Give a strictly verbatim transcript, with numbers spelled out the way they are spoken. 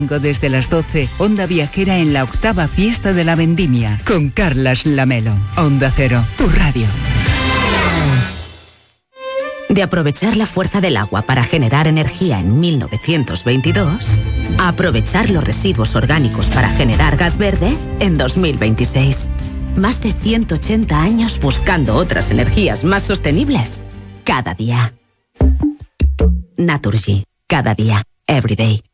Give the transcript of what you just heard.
Desde las doce, Onda Viajera en la octava fiesta de la vendimia, con Carlas Lamelo. Onda Cero, tu radio. De aprovechar la fuerza del agua para generar energía en mil novecientos veintidós, a aprovechar los residuos orgánicos para generar gas verde en dos mil veintiséis. Más de ciento ochenta años buscando otras energías más sostenibles. Cada día. Naturgy. Cada día. Every day.